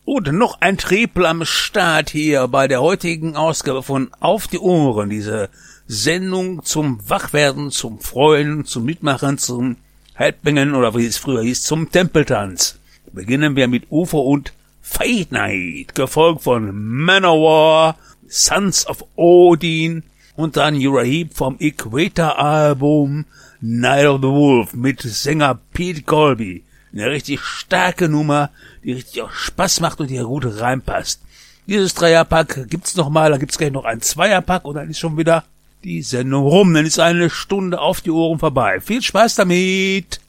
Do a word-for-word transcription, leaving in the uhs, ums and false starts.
Und noch ein Triple am Start hier bei der heutigen Ausgabe von Auf die Ohren. Diese Sendung zum Wachwerden, zum Freuen, zum Mitmachen, zum Halbmengen oder wie es früher hieß, zum Tempeltanz. Beginnen wir mit U F O und Fate Night, gefolgt von Manowar, Sons of Odin und dann Uriah Heep vom Equator-Album Night of the Wolf mit Sänger Pete Colby. Eine richtig starke Nummer, die richtig auch Spaß macht und hier gut reinpasst. Dieses Dreierpack gibt's noch mal, dann gibt's gleich noch ein Zweierpack und dann ist schon wieder die Sendung rum. Dann ist eine Stunde auf die Ohren vorbei. Viel Spaß damit!